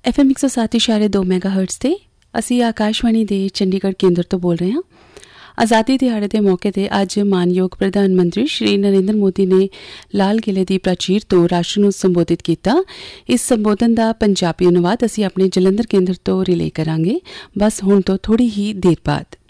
FM 107.2 ਮੈਗਾਹਰਟਜ਼ ਤੇ ਅਸੀਂ ਆਕਾਸ਼ਵਾਣੀ ਦੇ ਚੰਡੀਗੜ੍ਹ ਕੇਂਦਰ ਤੋਂ ਬੋਲ ਰਹੇ ਹਾਂ। ਆਜ਼ਾਦੀ ਦਿਹਾੜੇ ਦੇ ਮੌਕੇ ਤੇ ਅੱਜ ਮਾਨਯੋਗ ਪ੍ਰਧਾਨ ਮੰਤਰੀ ਸ਼੍ਰੀ ਨਰਿੰਦਰ ਮੋਦੀ ਨੇ ਲਾਲ ਕਿਲੇ ਦੀ ਪ੍ਰਾਚੀਰ ਤੋਂ ਰਾਸ਼ਟਰ ਨੂੰ ਸੰਬੋਧਿਤ ਕੀਤਾ। ਇਸ ਸੰਬੋਧਨ ਦਾ ਪੰਜਾਬੀ ਅਨੁਵਾਦ ਅਸੀਂ ਆਪਣੇ ਜਲੰਧਰ ਕੇਂਦਰ ਤੋਂ ਰਿਲੇ ਕਰਾਂਗੇ, ਬਸ ਹੁਣ ਤੋਂ ਥੋੜੀ ਹੀ ਦੇਰ ਬਾਅਦ।